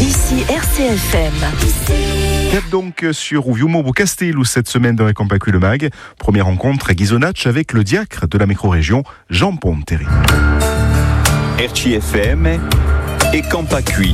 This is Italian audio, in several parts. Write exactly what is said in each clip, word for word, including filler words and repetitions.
Ici R C F M. Cap donc sur Uviumo Castello cette semaine dans les Campacu le Mag. Première rencontre à Ghisonaccia avec le diacre de la micro-région, Jean Ponteri. R C F M et Campacu.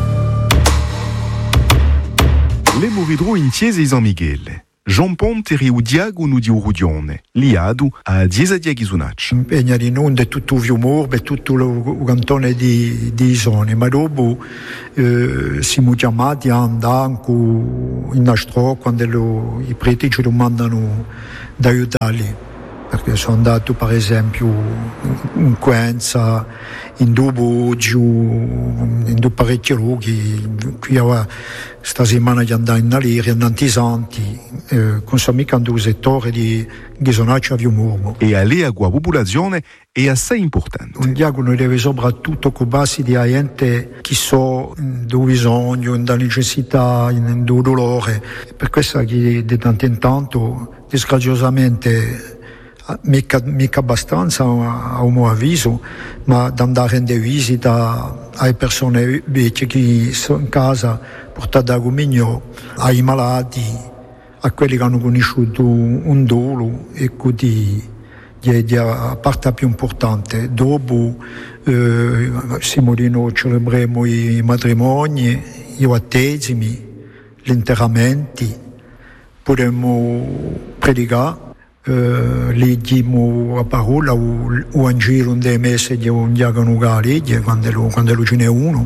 Le Moridro in Chiesa di San Miguel. Jean Ponteri u diago nu di Urudione, liadu a Chiesa di Ghisonaccia. Impegna di non di tutto Uviumo, di tutto il cantone di, di Isone, ma dopo eh, siamo chiamati a andare in Astro quando lo, i preti ci domandano di aiutarli. Perché sono andato per esempio in Quenza, in Dubo, giù, in due parecchi luoghi, qui questa settimana che andavo in Naliria, in Antisanti, eh, con sua amica in due settori di Ghisonaccia a Viumurmo. E a lei a popolazione è assai importante. Un diacono deve soprattutto occuparsi di gente che so do bisogno, da necessità, in do dolore. Per questo che di tanto in tanto, disgraziosamente, mica, mica abbastanza a un mio avviso, ma da andare in visita alle persone vecchie che sono in casa, portare da Gomigno, ai malati, a quelli che hanno conosciuto un dolo, e così è la parte più importante. Dopo eh, siamo di noi, celebriamo i matrimoni, i battesimi, gli interramenti, potremmo predicare. Uh, leggiamo la parola o Vangelo dei messe di un diacono che legge quando lo, quando lo ce n'è uno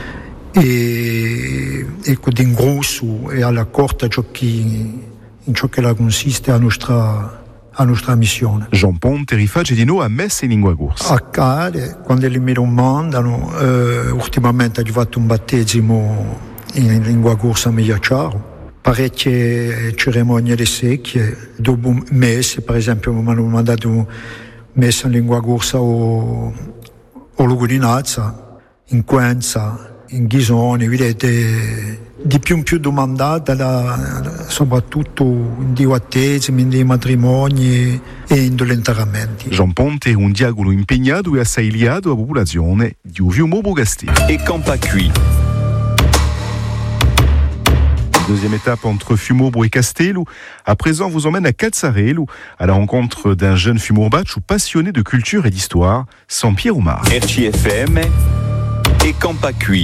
e, e in grosso e alla corta ciò che, in ciò che la consiste la nostra, la nostra missione. Jean Ponteri face di noi a messe in lingua corsa. Accade quando li mi domandano, uh, ultimamente ho fatto un battesimo in lingua corsa a Mediacciaro. Parecchie cerimonie di secchie, dopo messe, per esempio mi hanno mandato messa in lingua corsa o, o Lugo di Nazza, in Quenza, in Ghisone, vedete, di più in più domandata, da, soprattutto in dei battesimi, in dei matrimoni e in degli interramenti. Jean Ponte è un diacono impegnato e assai liato alla popolazione di Uviumo Castello. Et Campacu. Deuxième étape entre Fiumorbo et Castello. À présent, vous emmène à Cazzarello, à la rencontre d'un jeune Fiumorbaccio passionné de culture et d'histoire, Sampiero Umar. R C F M et Campacu.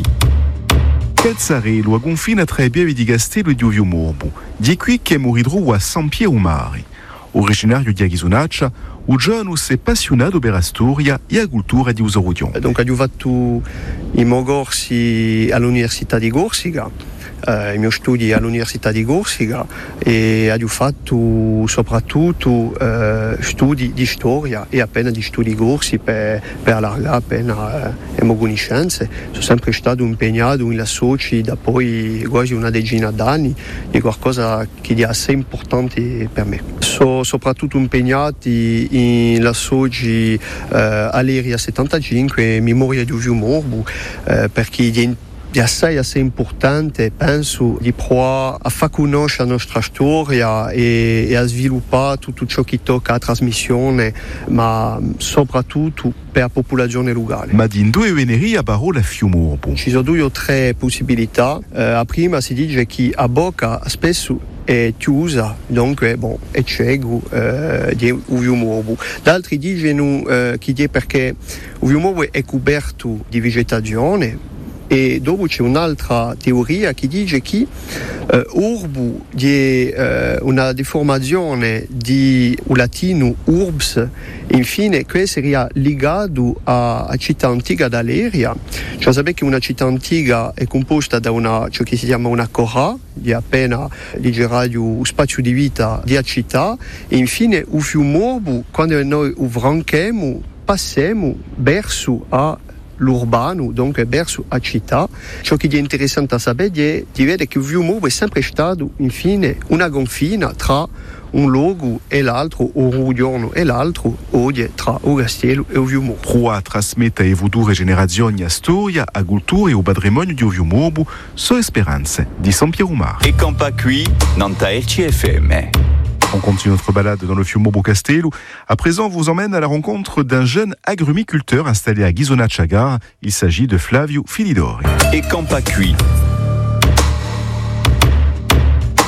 Cazzarello a confina tra i bievi di Castello e di Fiumorbo. Di qui che moridro a Sampiero Umar. Originario di Ghisonaccia, il giovane si è appassionato per la storia e la cultura di Usarudion. Donc, ho fatto i miei corsi all'Università di Corsica. Uh, i miei studi all'Università di Corsica e ho fatto soprattutto uh, studi di storia e appena di studi corsi per, per allargare appena uh, le mie conoscenze. Sono sempre stato impegnato in la soci da poi quasi una decina d'anni di qualcosa che è assai importante per me. Sono soprattutto impegnato in la soci uh, all'Area settantacinque Memoria di Uviumorbo uh, perché è è assai, assai importante, penso, di provare a far conoscere la nostra storia e, e a sviluppare tutto ciò che tocca alla trasmissione, ma soprattutto per la popolazione locale. Ma di due veneri a parola Fiumorbo. Ci sono due o tre possibilità. Eh, la prima si dice che a bocca spesso è chiusa, dunque bon, è cieco eh, di Uviumorbo. D'altri dicono eh, che è perché Uviumorbo è coperto di vegetazione. E dopo c'è un'altra teoria che dice che eh, urbu è eh, una deformazione di un latino urbs e infine questo seria legato a, a città antica dall'area. Cioè sapete che una città antica è composta da una, ciò che si chiama una corra, di appena digerato lo spazio di vita della città e infine un Fiumorbo quando noi uvranchiamo passiamo verso a l'urbano, donc verso la città. Ciò che è interessante a sapere è di vedere che Uviumorbo è sempre stato infine una confina tra un luogo e l'altro, o Urudione e l'altro, oggi tra o Castello e Uviumorbo. Pro a trasmette e future generazioni a storia, a cultura e o patrimonio di Uviumorbo, so speranze di Sampiero Umar. Et Campacu, Nanta R C F M. On continue notre balade dans le Fiumorbo Castello. À présent, on vous emmène à la rencontre d'un jeune agrumiculteur installé à Ghisonaccia Gare. Il s'agit de Flavio Filidori. Et Campacu.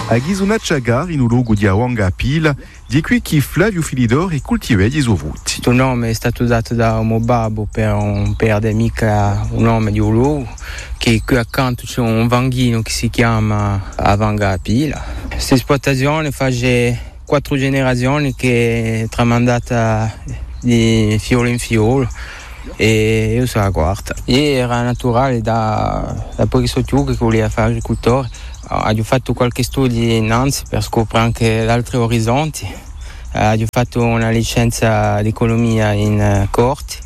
A Ghisonaccia in un luogo di Awanga a Pila, di qui che Flavio Filidori coltiva gli ovuti. Questo nome è stato dato da mio babbo per un perde mica un nome di un luogo, che qui accanto c'è un vanghino che si chiama Awanga a Pila. Questa esploitazione fa quattro generazioni che è tramandata di fiolo in fiolo. E io sono la quarta. E era naturale da, da poi che sono più che voleva fare agricoltore. Ho fatto qualche studio innanzi per scoprire anche altri orizzonti. Ho fatto una licenza di economia in Corti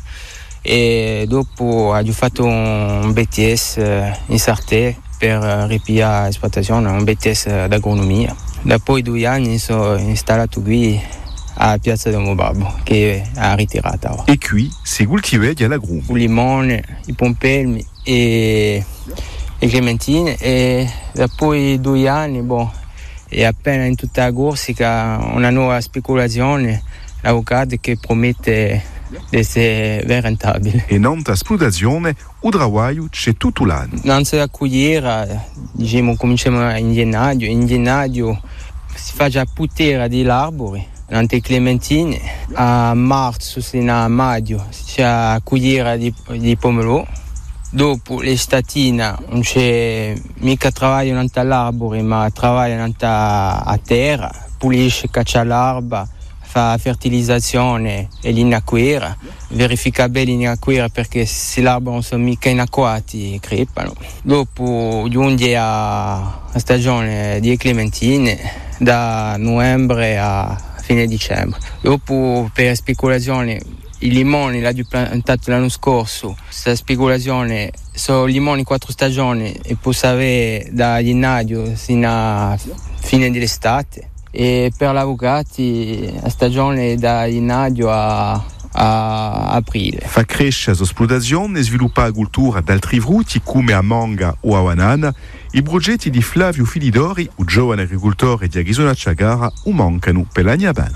e dopo ho fatto un B T S in Sartè per ripiare l'esploitazione, un B T S d'agronomia. Dopo due anni sono installato qui a Piazza del mio babbo, che ha ritirato. E qui si coltivava l'agrume. Il limone, i pompelmi e le clementine, e dopo due anni, boh, e appena in tutta la Corsica una nuova speculazione, l'avvocato che promette di essere ben rentabile. E non ta esploitazione, il lavoro c'è tutto l'anno. Non si accogliere, diciamo, cominciamo in gennaio, in gennaio si fa già puttera di arbori. Nante clementine, a marzo, a maggio, c'è la cugliera di, di pomelo. Dopo l'estate non c'è mica lavoro nell'arbore, ma lavoro a terra, pulisce, caccia l'erba, fa fertilizzazione e l'inacquera, verifica bene l'inacquera perché se l'arbore non sono mica inacquati crepano. Dopo giunge a stagione di clementine, da novembre a fine dicembre. Dopo per speculazione i limoni l'ho piantato l'anno scorso, questa speculazione sono limoni quattro stagioni e può avere da gennaio fino a fine dell'estate, e per l'avvocati la stagione da gennaio a, a aprile. Fa crescere l'esploitazione e sviluppa la cultura d'altri frutti come a manga o a banana. I progetti di Flavio Filidori, un giovane agricoltore di Ghisonaccia Gara, mancano per l'anno avanti.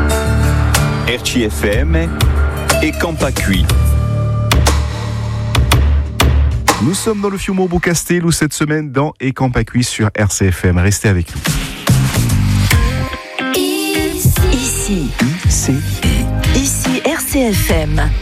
R C F M et Campacui. Nous sommes dans le Fiume au Castello cette semaine dans Et Campacui sur R C F M. Restez avec nous. Ici. Ici. Ici. Ici R C F M.